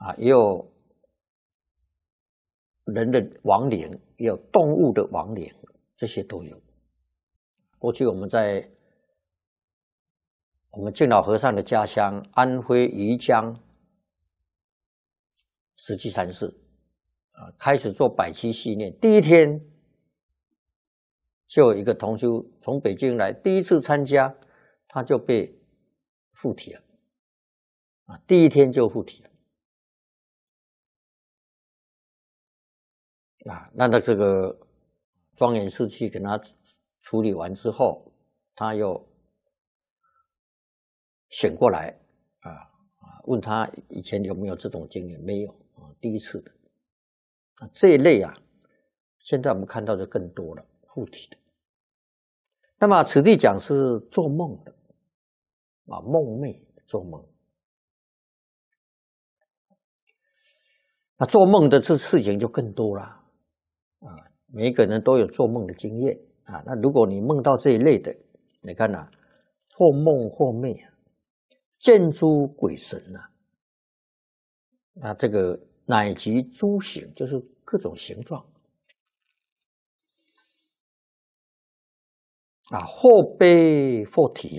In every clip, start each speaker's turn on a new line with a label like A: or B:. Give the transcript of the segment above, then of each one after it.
A: 也有人的亡灵，也有动物的亡灵，这些都有。过去我们在我们敬老和尚的家乡安徽余江石岐禅寺开始做百期系列，第一天就有一个同修从北京来，第一次参加，他就被附体了第一天就附体了那这个庄严寺去跟他处理完之后，他又醒过来问他以前有没有这种经验，没有第一次的这一类现在我们看到的更多了，附体的。那么此地讲是做梦的梦寐做梦。那做梦的这事情就更多了每一个人都有做梦的经验那如果你梦到这一类的，你看或梦或寐见诸鬼神那这个乃及诸形，就是各种形状或悲或体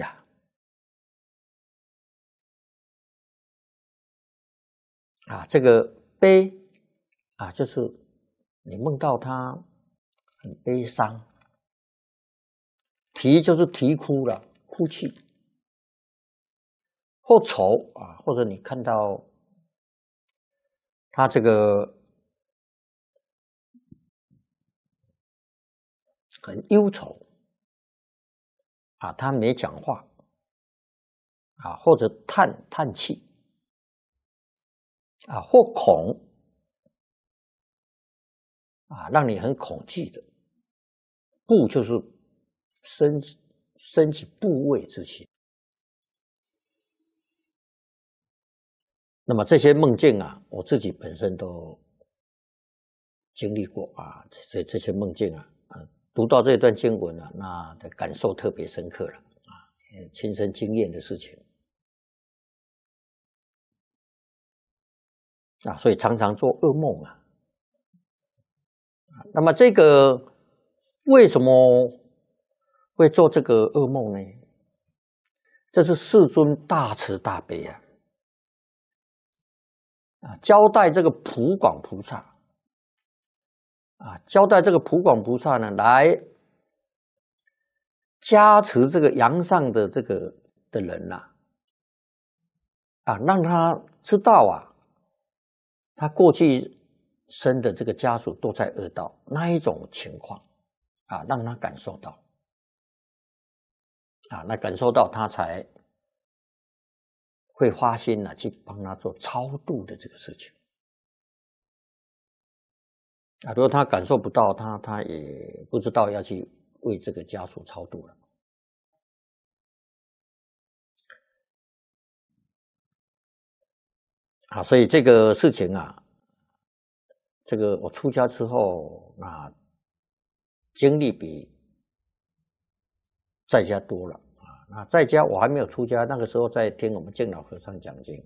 A: 这个悲就是你梦到他很悲伤，啼就是啼哭了，哭泣，或愁或者你看到他这个很忧愁他没讲话或者叹气或恐让你很恐惧的，怖就是升起怖畏之心。那么这些梦境我自己本身都经历过所以这些梦境读到这段经文那的感受特别深刻了亲身经验的事情所以常常做噩梦那么这个为什么会做这个噩梦呢？这是世尊大慈大悲交代这个普广菩萨交代这个普广菩萨呢，来加持这个阳上的这个的人让他知道他过去生的这个家属都在恶道那一种情况让他感受到那感受到他才会发心去帮他做超度的这个事情如果他感受不到，他也不知道要去为这个家属超度了所以这个事情这个我出家之后经历比在家多了那在家我还没有出家，那个时候在听我们敬老和尚讲经。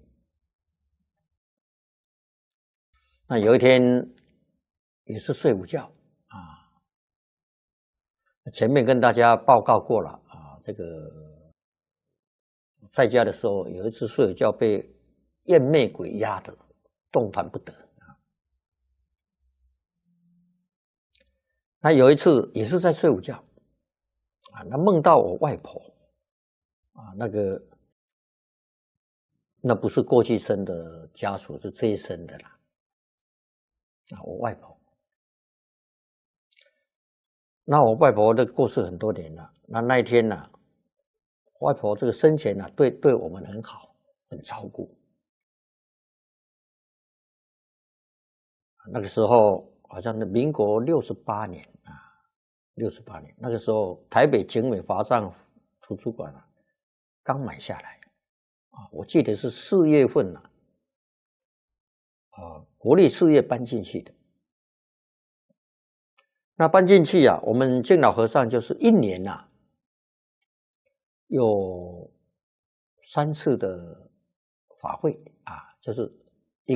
A: 那有一天也是睡午觉前面跟大家报告过了这个在家的时候有一次睡午觉被厌魅鬼压得动弹不得那有一次也是在睡午觉那梦到我外婆那不是过去生的家属，是这一生的啦我外婆。那我外婆的过世很多年了，那一天外婆这个生前对我们很好，很照顾。那个时候好像民国68年68年，那个时候台北景美华藏图书馆刚买下来我记得是4月份国立事业搬进去的。那搬进去我们敬老和尚就是1年有3次的法会就是